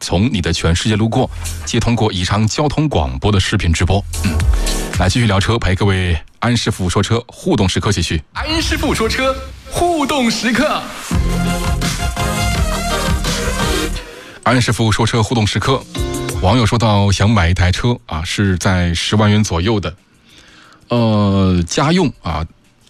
从你的全世界路过，接通过宜昌交通广播的视频直播。来继续聊车，陪各位安师傅说车互动时刻继续。 安师傅说车互动时刻。 安师傅说车互动时刻，网友说到想买一台车啊，是在10万元左右的，家用啊，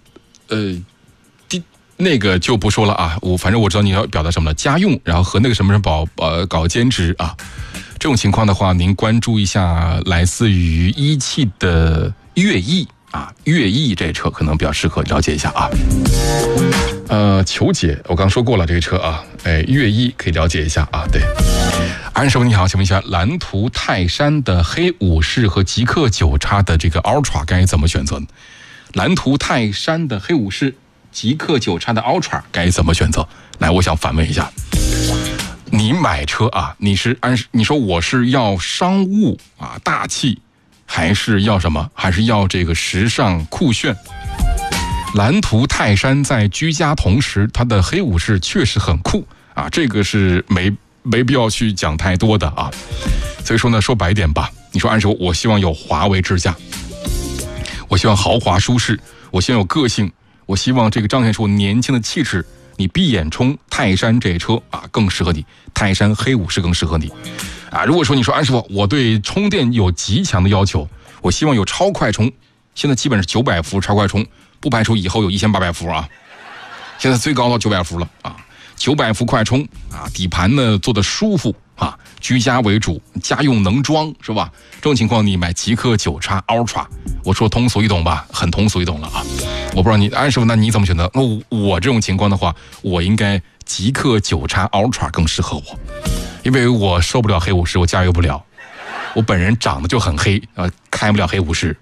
那个就不说了啊，反正我知道你要表达什么了，家用，然后和那个什么搞兼职啊，这种情况的话，您关注一下来自于一汽的悦翼啊，悦翼这车可能比较适合了解一下啊。球姐，我刚说过了这个车啊，悦翼可以了解一下啊。对，安师傅你好，请问一下，蓝图泰山的黑武士和极氪9叉的这个 Ultra 该怎么选择呢？蓝图泰山的黑武士、极氪9叉的 Ultra 该怎么选择？来，我想反问一下，你买车啊，你说我是要商务啊大气，还是要什么？还是要这个时尚酷炫？蓝图泰山在居家同时，它的黑武士确实很酷啊，这个是没必要去讲太多的啊。所以说呢，说白一点吧，你说安师傅，我希望有华为智驾，我希望豪华舒适，我希望有个性，我希望这个彰显出年轻的气质。你闭眼冲泰山这车啊，更适合你，泰山黑武士更适合你啊。如果说你说安师傅，我对充电有极强的要求，我希望有超快充，现在基本是900伏超快充，不排除以后有1800伏啊，现在最高到900伏了啊，900伏快充啊，底盘呢做的舒服啊，居家为主，家用能装是吧？这种情况你买极氪9叉 Ultra， 我说通俗易懂吧，很通俗易懂了啊。我不知道你安师傅，那你怎么选择？我这种情况的话，我应该极氪9叉 Ultra 更适合我，因为我受不了黑武士，我驾驭不了，我本人长得就很黑啊，开不了黑武士。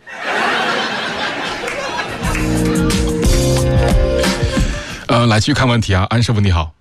来继续看问题啊，安师傅你好，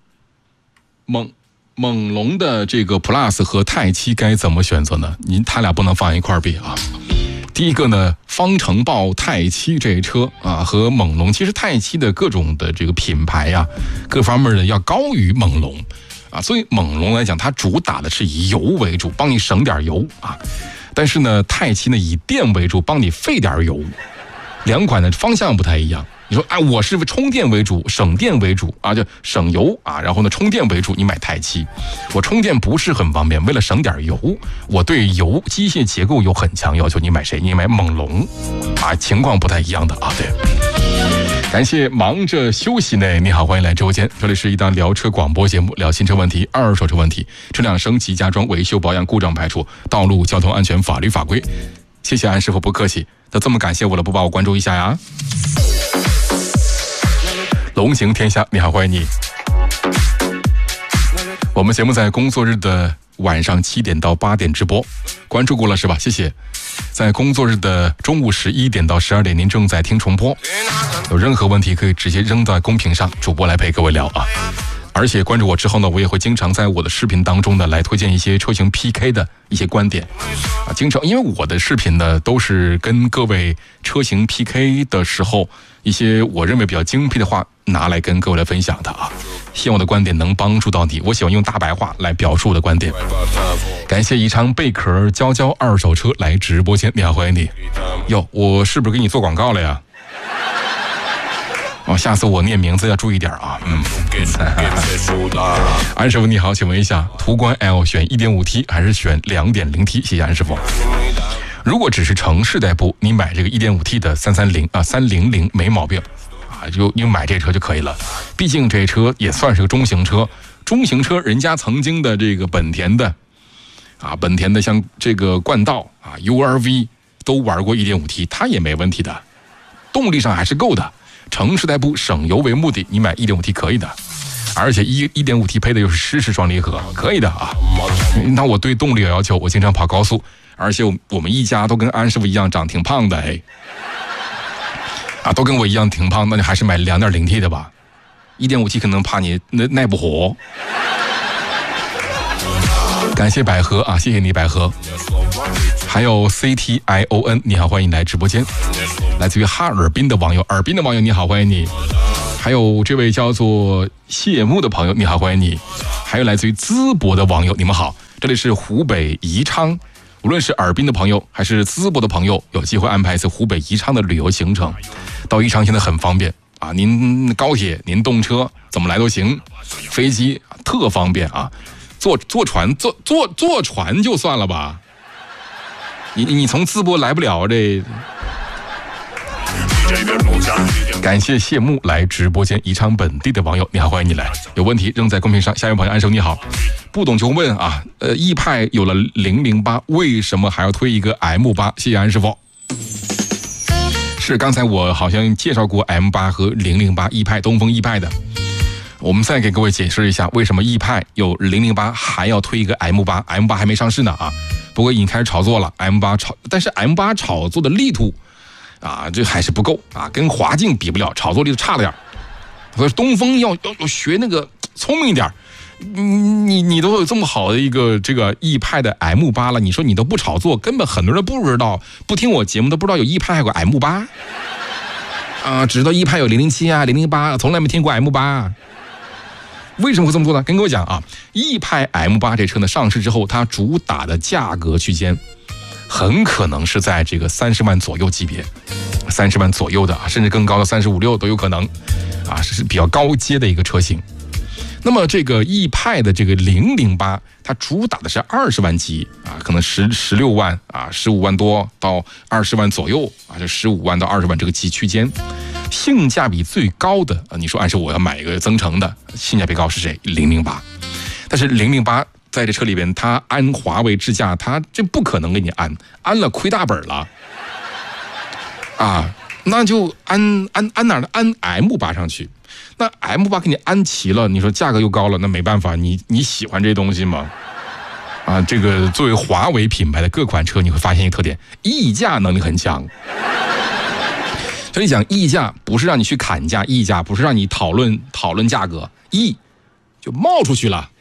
猛龙的这个 Plus 和泰七该怎么选择呢？他俩不能放一块比啊。第一个呢，方程豹泰七这车啊，和猛龙其实泰七的各种的这个品牌呀，各方面的要高于猛龙啊，所以猛龙来讲，它主打的是以油为主，帮你省点油啊。但是呢，泰七呢以电为主，帮你费点油，两款的方向不太一样。你说啊，我是充电为主，省电为主啊，就省油啊，然后呢充电为主，你买泰七。我充电不是很方便，为了省点油，我对油机械结构有很强要求，你买谁？你买猛龙啊，情况不太一样的啊。对，感谢忙着休息呢，你好，欢迎来直播间，这里是一档聊车广播节目，聊新车问题、二手车问题、车辆升级加装、维修保养、故障排除、道路交通安全、法律法规。谢谢安师傅，不客气。那这么感谢我了，不把我关注一下呀？龙行天下，你好，欢迎你。我们节目在工作日的晚上7点到8点直播，关注过了是吧？谢谢。在工作日的中午11点到12点，您正在听重播。有任何问题可以直接扔在公屏上，主播来陪各位聊啊。而且关注我之后呢，我也会经常在我的视频当中呢来推荐一些车型 PK 的一些观点啊。经常因为我的视频呢都是跟各位车型 PK 的时候一些我认为比较精辟的话拿来跟各位来分享的啊。希望我的观点能帮助到你，我喜欢用大白话来表述我的观点。感谢宜昌贝壳娇娇二手车来直播间，你好，欢迎你。哟，我是不是给你做广告了呀？下次我念名字要注意点啊。安师傅你好，请问一下，途观 L 选 1.5T 还是选 2.0T？ 谢谢安师傅。如果只是城市代步，你买这个 1.5T 的300没毛病啊，就你买这车就可以了。毕竟这车也算是个中型车，人家曾经的这个本田的像这个冠道啊 URV 都玩过 1.5T， 它也没问题的，动力上还是够的。城市代步省油为目的，你买 1.5T 可以的，而且 1.5T 配的又是湿式双离合，可以的啊。那我对动力有要求，我经常跑高速，而且我们一家都跟安师傅一样长挺胖的，都跟我一样挺胖，那你还是买 2.0T 的吧， 1.5T 可能怕你耐不活。感谢百合啊，谢谢你百合。还有 CTION， 你好，欢迎来直播间。来自于哈尔滨的网友，你好，欢迎你。还有这位叫做谢幕的朋友，你好，欢迎你。还有来自于淄博的网友，你们好。 这里是湖北宜昌，无论是尔滨的朋友还是淄博的朋友，有机会安排一次湖北宜昌的旅游行程。到宜昌现在很方便啊，您高铁、您动车怎么来都行，飞机特方便啊，坐船坐船就算了吧，你从淄博来不了这。感谢谢幕来直播间宜昌本地的网友，你好，欢迎你来。有问题扔在公屏上。下一位朋友安生你好，不懂就问啊。易派有了008，为什么还要推一个 M8？谢谢安师傅。是刚才我好像介绍过 M8 和008易派东风易派的，我们再给各位解释一下为什么易派有008还要推一个 M8 还没上市呢啊。不过已经开始炒作了 M8 但是 M8 炒作的力度啊，这还是不够啊，跟华境比不了，炒作力差了点。所以东风要学那个聪明一点。你都有这么好的一个这个易派的 M8 了，你说你都不炒作，根本很多人不知道，不听我节目都不知道有易派还有个 M8 啊，只知道易派有007啊、008，从来没听过 M8。为什么会这么做呢？跟各位讲啊，易派 M8 这车呢上市之后，它主打的价格区间很可能是在这个30万左右级别，30万左右的，甚至更高的35、6都有可能啊，是比较高阶的一个车型。那么这个易派的这个008，它主打的是20万级啊，可能16万啊，15万多到20万左右啊，就15万到20万这个级区间。性价比最高的啊，你说按说我要买一个增程的，性价比高是谁？008。但是008在这车里边，它安华为智驾，它这不可能给你安了亏大本了啊，那就安哪呢？安 M8 上去。那 M8 给你安齐了，你说价格又高了，那没办法，你喜欢这东西吗？啊，这个作为华为品牌的各款车，你会发现一个特点，溢价能力很强。所以讲溢价不是让你去砍价，溢价不是让你讨论价格，溢就冒出去了。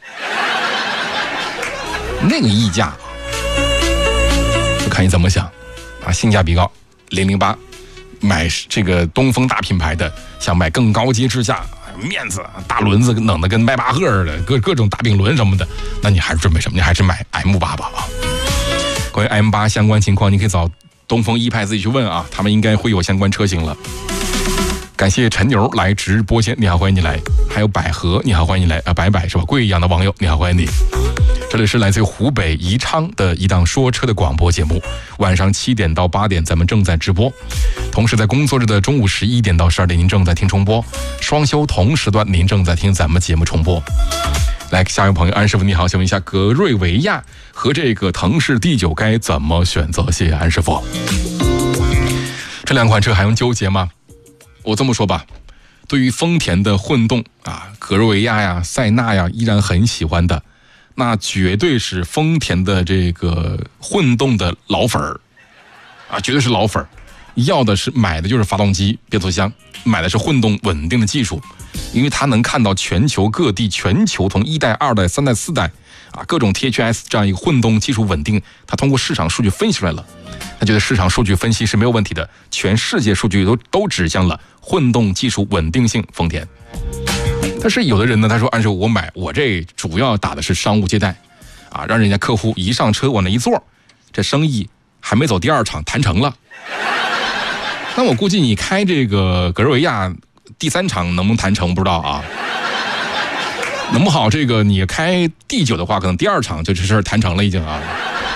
那个溢价就看你怎么想啊，性价比高008。买这个东风大品牌的，想买更高阶智驾，面子大轮子弄得跟迈巴赫似的，各种大饼轮什么的，那你还是准备什么？你还是买 M8 吧啊！关于 M8 相关情况，你可以找东风易派自己去问啊，他们应该会有相关车型了。感谢陈牛来直播间，你好，欢迎你来。还有百合，你好，欢迎你来啊，白是吧？贵阳的网友，你好，欢迎你。这里是来自湖北宜昌的一档说车的广播节目，晚上7点到8点咱们正在直播，同时在工作日的中午11点到12点您正在听重播，双休同时段您正在听咱们节目重播。来，下一位朋友安师傅你好，请问一下格瑞维亚和这个腾势 D9 该怎么选择？谢谢安师傅。这两款车还用纠结吗？我这么说吧，对于丰田的混动啊，格瑞维亚呀、塞纳呀，依然很喜欢的。那绝对是丰田的这个混动的老粉儿啊，绝对是老粉儿，要的是买的就是发动机、变速箱，买的是混动稳定的技术，因为它能看到全球各地、全球从1代、2代、3代、4代啊各种 THS 这样一个混动技术稳定，它通过市场数据分析出来了，他觉得市场数据分析是没有问题的，全世界数据都指向了混动技术稳定性丰田。但是有的人呢，他说按照我这主要打的是商务接待啊，让人家客户一上车往那一坐，这生意还没走第2场谈成了。那我估计你开这个格瑞维亚第3场能不能谈成不知道啊，能不好这个你开D9的话，可能第2场就这事儿谈成了已经啊，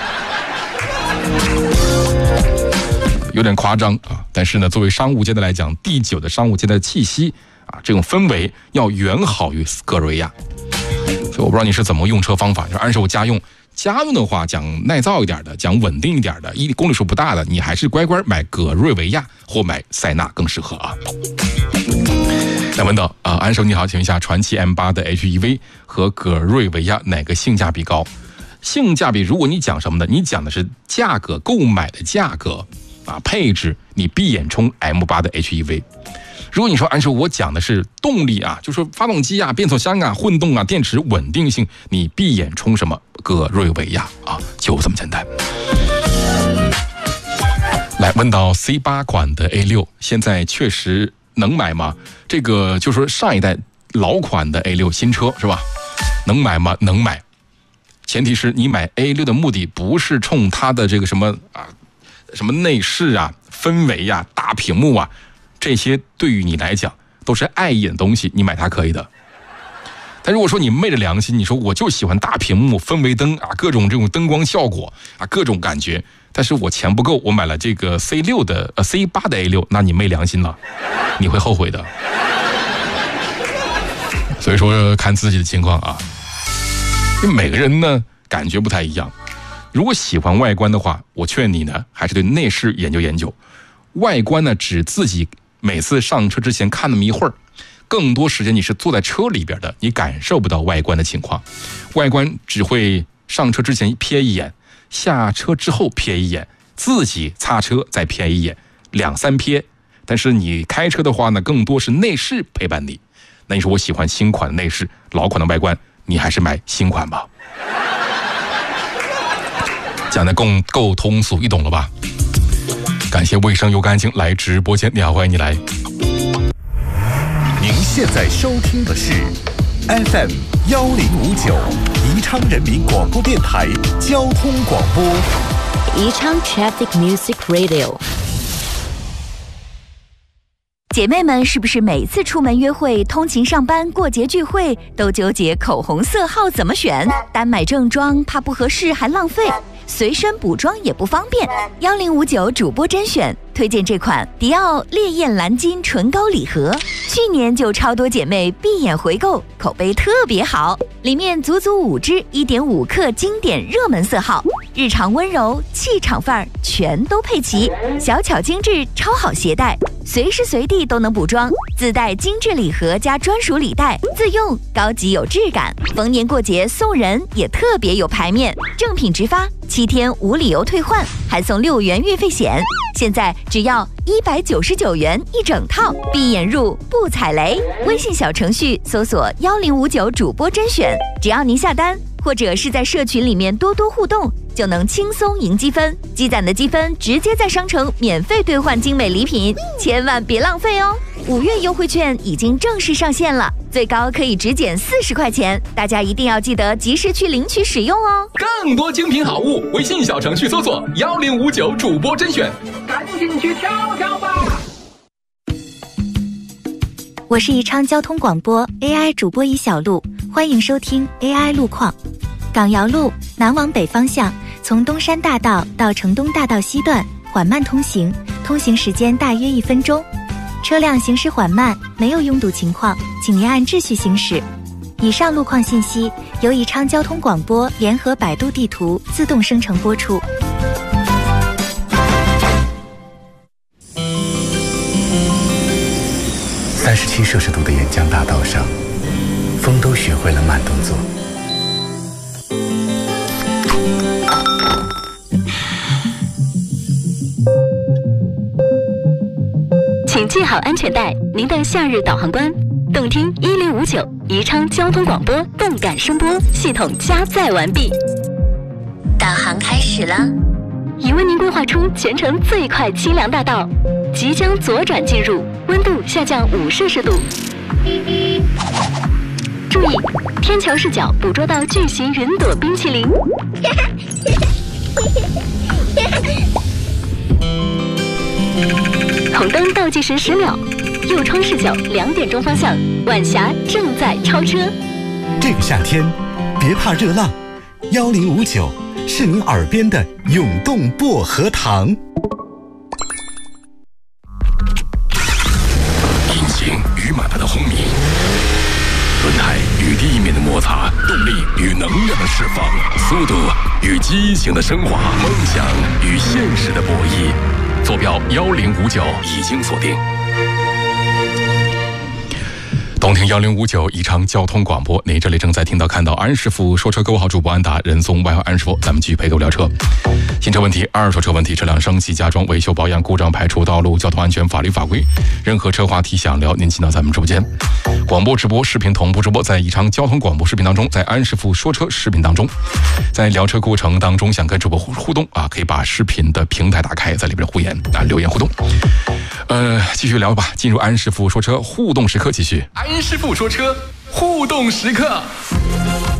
有点夸张啊。但是呢，作为商务接待来讲，D9的商务接待的气息啊，这种氛围要远好于格瑞维亚。所以我不知道你是怎么用车方法，就是按照我家用的话，讲耐造一点的，讲稳定一点的，公里数不大的，你还是乖乖买格瑞维亚或买塞纳更适合啊。来问到啊，安手你好，请问一下，传祺 M8 的 HEV 和格瑞维亚哪个性价比高？性价比，如果你讲什么呢？你讲的是价格，购买的价格啊，配置，你闭眼冲 M8 的 HEV。如果你说安手，我讲的是动力啊，就说发动机啊、变速箱啊、混动啊、电池稳定性，你闭眼冲什么？格瑞维亚啊，就这么简单。来问到 C8 款的 A6， 现在确实能买吗？这个就说上一代老款的 A6 新车是吧？能买吗？能买。 前提是你买 A6 的目的不是冲它的这个什么内饰啊、氛围啊、大屏幕啊，这些对于你来讲都是碍眼的东西，你买它可以的。但如果说你昧着良心，你说我就喜欢大屏幕、氛围灯啊，各种这种灯光效果啊，各种感觉，但是我钱不够，我买了这个 C8 的 A6， 那你昧良心了，你会后悔的。所以说看自己的情况啊，因为每个人呢感觉不太一样。如果喜欢外观的话，我劝你呢还是对内饰研究研究。外观呢只自己每次上车之前看那么一会儿，更多时间你是坐在车里边的，你感受不到外观的情况。外观只会上车之前瞥一眼，下车之后瞥一眼，自己擦车再瞥一眼，2、3瞥。但是你开车的话呢，更多是内饰陪伴你。那你说我喜欢新款的内饰，老款的外观，你还是买新款吧。讲的够通俗易懂了吧？感谢卫生又干净来直播间，你好，欢迎你来。 您现在收听的是 FM 1059宜昌人民广播电台交通广播， 宜昌 Traffic Music Radio。 姐妹们是不是每次出门约会、通勤上班、过节聚会都纠结口红色号怎么选？单买正装怕不合适还浪费，随身补妆也不方便。1059主播甄选推荐这款迪奥烈焰蓝金唇膏礼盒，去年就超多姐妹闭眼回购，口碑特别好。里面足足5支1.5克经典热门色号，日常温柔、气场范儿全都配齐，小巧精致，超好携带，随时随地都能补妆。自带精致礼盒加专属礼袋，自用高级有质感。逢年过节送人也特别有排面，正品直发，7天无理由退换，还送6元运费险。现在只要199元一整套，闭眼入不踩雷。微信小程序搜索1059主播甄选，只要您下单或者是在社群里面多多互动，就能轻松赢积分，积攒的积分直接在商城免费兑换精美礼品，千万别浪费哦！5月优惠券已经正式上线了，最高可以直减40块钱，大家一定要记得及时去领取使用哦。 更多精品好物，微信小程序搜索1059主播甄选，赶紧去挑挑吧！ 我是宜昌交通广播 AI 主播尹小璐，欢迎收听 AI 路况。港瑶路南往北方向，从东山大道到城东大道西段缓慢通行，通行时间大约1分钟。车辆行驶缓慢，没有拥堵情况，请您按秩序行驶。以上路况信息由宜昌交通广播联合百度地图自动生成播出。 37摄氏度的沿江大道上，风都学会了慢动作。 请系好安全带，您的夏日导航官。动听1059宜昌交通广播动感声波系统加载完毕， 导航开始了。 已为您规划出全程最快清凉大道，即将左转进入，温度下降5摄氏度。注意，天桥视角捕捉到巨型云朵冰淇淋。红灯倒计时10秒，右窗视角2点钟方向，晚霞正在超车。 这个夏天，别怕热浪，1059是您耳边的涌动薄荷糖。 引擎与马达的轰鸣，轮胎与地面的摩擦，动力与能量的释放，速度与激情的升华，梦想与现实的博弈。坐标1059已经锁定。 动听1059宜昌交通广播，您这里正在听到看到安师傅说车，各位好，主播安达，人送外号安师傅，咱们继续陪各位聊车。新车问题、二手车问题、车辆升级加装、维修保养、故障排除、道路交通安全、法律法规，任何车话题想聊，您请到咱们直播间。广播直播、视频同步直播，在宜昌交通广播视频当中，在安师傅说车视频当中，在聊车过程当中想跟主播互动啊，可以把视频的平台打开，在里边留言互动。继续聊吧，进入安师傅说车互动时刻，继续。 安师傅说车互动时刻。